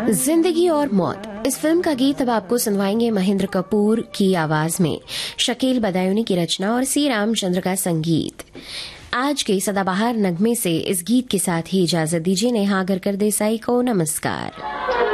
जिंदगी और मौत इस फिल्म का गीत अब आपको सुनवाएंगे महेंद्र कपूर की आवाज में, शकील बदायूनी की रचना और सी रामचंद्र का संगीत। आज के सदाबहार नगमे से इस गीत के साथ ही इजाजत दीजिए। नेहा गरकर देसाई को नमस्कार।